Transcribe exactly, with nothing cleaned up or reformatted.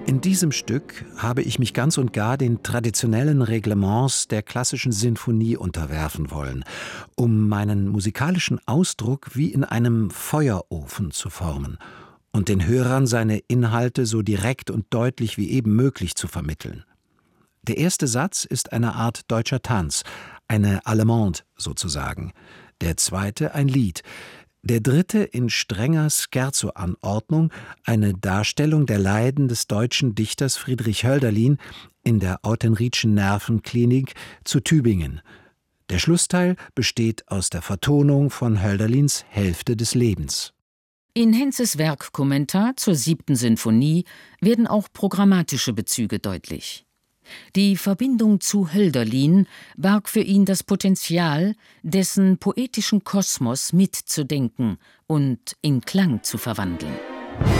In diesem Stück habe ich mich ganz und gar den traditionellen Reglements der klassischen Sinfonie unterwerfen wollen, um meinen musikalischen Ausdruck wie in einem Feuerofen zu formen und den Hörern seine Inhalte so direkt und deutlich wie eben möglich zu vermitteln. Der erste Satz ist eine Art deutscher Tanz, eine Allemande sozusagen, der zweite ein Lied, der dritte in strenger Scherzo-Anordnung eine Darstellung der Leiden des deutschen Dichters Friedrich Hölderlin in der Autenriethschen Nervenklinik zu Tübingen. Der Schlussteil besteht aus der Vertonung von Hölderlins Hälfte des Lebens. In Henzes Werkkommentar zur siebten Sinfonie werden auch programmatische Bezüge deutlich. Die Verbindung zu Hölderlin barg für ihn das Potenzial, dessen poetischen Kosmos mitzudenken und in Klang zu verwandeln.